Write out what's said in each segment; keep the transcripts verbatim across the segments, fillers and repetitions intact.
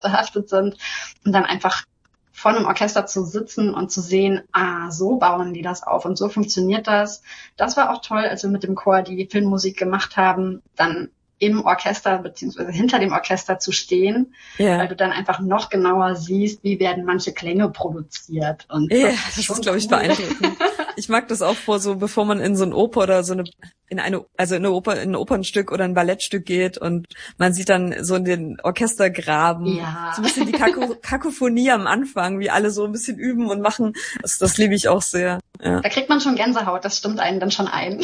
behaftet sind und dann einfach vor einem Orchester zu sitzen und zu sehen, ah, so bauen die das auf und so funktioniert das. Das war auch toll, als wir mit dem Chor die Filmmusik gemacht haben, dann im Orchester beziehungsweise hinter dem Orchester zu stehen, ja. weil du dann einfach noch genauer siehst, wie werden manche Klänge produziert. Und ja, das ist, das schon ist glaube ich, cool. beeindruckend. Ich mag das auch vor, so bevor man in so ein Oper oder so eine in eine also in eine Oper in ein Opernstück oder ein Ballettstück geht und man sieht dann so in den Orchestergraben Ja. so ein bisschen die Kako- Kakophonie am Anfang, wie alle so ein bisschen üben und machen. Das, das liebe ich auch sehr. Ja. Da kriegt man schon Gänsehaut, das stimmt einen dann schon ein.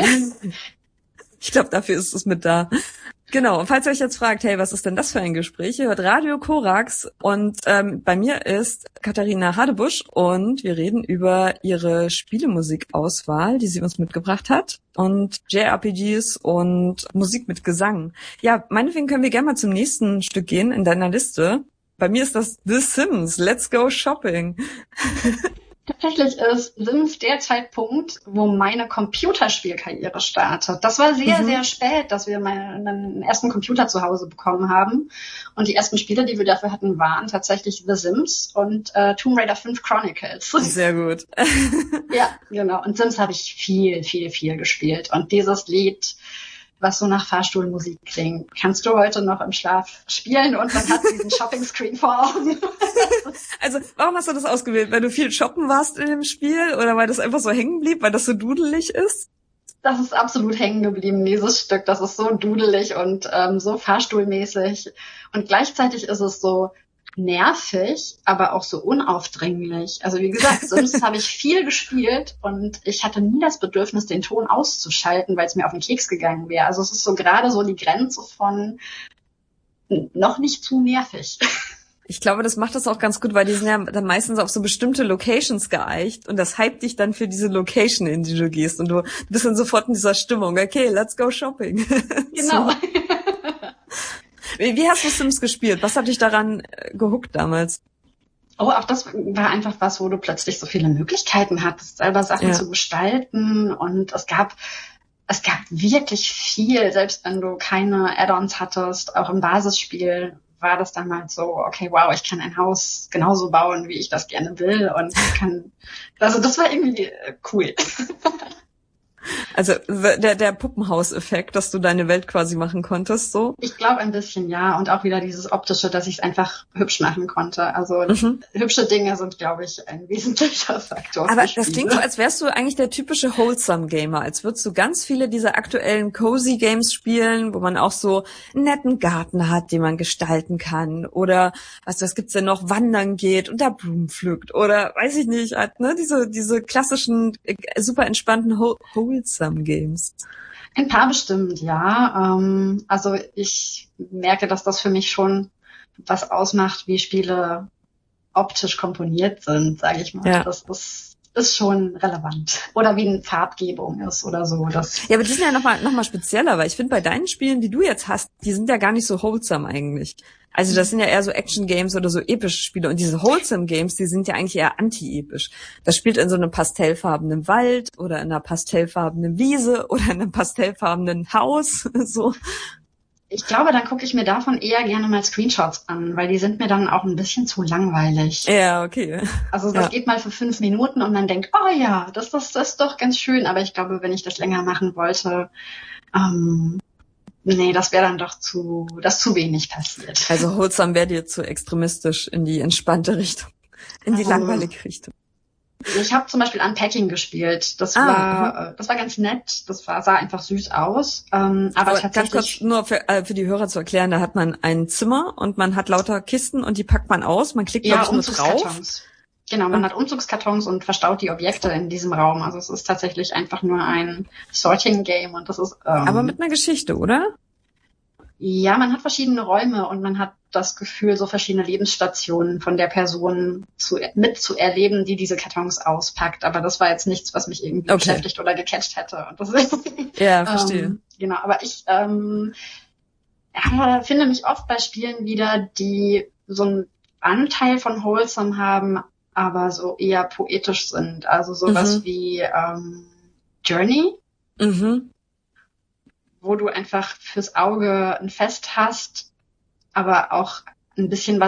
Ich glaube, dafür ist es mit da. Genau, und falls ihr euch jetzt fragt, hey, was ist denn das für ein Gespräch? Ihr hört Radio Korax und ähm, bei mir ist Katharina Hadebusch und wir reden über ihre Spielemusikauswahl, die sie uns mitgebracht hat und J R P Gs und Musik mit Gesang. Ja, meinetwegen können wir gerne mal zum nächsten Stück gehen in deiner Liste. Bei mir ist das The Sims, Let's Go Shopping. Tatsächlich ist Sims der Zeitpunkt, wo meine Computerspielkarriere startet. Das war sehr, mhm. sehr spät, dass wir meinen ersten Computer zu Hause bekommen haben. Und die ersten Spiele, die wir dafür hatten, waren tatsächlich The Sims und äh, Tomb Raider fünf Chronicles. Sehr gut. Ja, genau. Und Sims habe ich viel, viel, viel gespielt. Und dieses Lied, was so nach Fahrstuhlmusik klingt, kannst du heute noch im Schlaf spielen und man hat diesen Shopping-Screen vor Augen. Also, warum hast du das ausgewählt? Weil du viel shoppen warst in dem Spiel oder weil das einfach so hängen blieb, weil das so dudelig ist? Das ist absolut hängen geblieben, dieses Stück. Das ist so dudelig und ähm, so fahrstuhlmäßig. Und gleichzeitig ist es so nervig, aber auch so unaufdringlich. Also wie gesagt, Sims habe ich viel gespielt und ich hatte nie das Bedürfnis, den Ton auszuschalten, weil es mir auf den Keks gegangen wäre. Also es ist so gerade so die Grenze von noch nicht zu nervig. Ich glaube, das macht das auch ganz gut, weil die sind ja dann meistens auf so bestimmte Locations geeicht und das hypt dich dann für diese Location, in die du gehst und du bist dann sofort in dieser Stimmung. Okay, let's go shopping. Genau. So. Wie hast du Sims gespielt? Was hat dich daran gehuckt damals? Oh, auch das war einfach was, wo du plötzlich so viele Möglichkeiten hattest, selber Sachen ja. zu gestalten. Und es gab, es gab wirklich viel, selbst wenn du keine Add-ons hattest, auch im Basisspiel war das damals so, okay, wow, ich kann ein Haus genauso bauen, wie ich das gerne will. Und kann, also das war irgendwie cool. Also der der Puppenhaus-Effekt, dass du deine Welt quasi machen konntest, so? Ich glaube ein bisschen, ja. Und auch wieder dieses Optische, dass ich es einfach hübsch machen konnte. Also mhm. hübsche Dinge sind, glaube ich, ein wesentlicher Faktor. Aber das klingt so, als wärst du eigentlich der typische Wholesome-Gamer. Als würdest du ganz viele dieser aktuellen Cozy-Games spielen, wo man auch so einen netten Garten hat, den man gestalten kann. Oder, was, was gibt's denn noch, wandern geht und da Blumen pflückt. Oder, weiß ich nicht, halt, ne, diese diese klassischen, super entspannten Wholesome Some Games. Ein paar bestimmt, ja. Ähm, also ich merke, dass das für mich schon was ausmacht, wie Spiele optisch komponiert sind, sage ich mal. Ja. Das ist, ist schon relevant. Oder wie eine Farbgebung ist oder so. Das ja, aber die sind ja nochmal noch mal spezieller, weil ich finde, bei deinen Spielen, die du jetzt hast, die sind ja gar nicht so wholesome eigentlich. Also das sind ja eher so Action-Games oder so epische Spiele. Und diese Wholesome-Games, die sind ja eigentlich eher anti-episch. Das spielt in so einem pastellfarbenen Wald oder in einer pastellfarbenen Wiese oder in einem pastellfarbenen Haus. So. Ich glaube, dann gucke ich mir davon eher gerne mal Screenshots an, weil die sind mir dann auch ein bisschen zu langweilig. Ja, okay. Also das ja. geht mal für fünf Minuten und man denkt, oh ja, das, das, das ist doch ganz schön. Aber ich glaube, wenn ich das länger machen wollte, ähm, nee, das wäre dann doch zu, das zu wenig passiert. Also Wholesome wäre dir zu extremistisch in die entspannte Richtung, in die um, langweilige Richtung. Ich habe zum Beispiel Unpacking gespielt. Das ah, war, uh-huh. das war ganz nett. Das war, sah einfach süß aus. Ähm, aber, aber tatsächlich. Ganz kurz nur für, äh, für die Hörer zu erklären, da hat man ein Zimmer und man hat lauter Kisten und die packt man aus. Man klickt, ja, glaube ich, nur drauf. Genau, man hat Umzugskartons und verstaut die Objekte in diesem Raum. Also es ist tatsächlich einfach nur ein Sorting-Game und das ist. Ähm, aber mit einer Geschichte, oder? Ja, man hat verschiedene Räume und man hat das Gefühl, so verschiedene Lebensstationen von der Person zu, mitzuerleben, die diese Kartons auspackt. Aber das war jetzt nichts, was mich irgendwie okay. beschäftigt oder gecatcht hätte. Und das ist, ja, verstehe. Ähm, genau, aber ich ähm, ja, finde mich oft bei Spielen wieder, die so einen Anteil von Wholesome haben, aber so eher poetisch sind. Also sowas mhm. wie ähm, Journey. Mhm. Wo du einfach fürs Auge ein Fest hast, aber auch ein bisschen was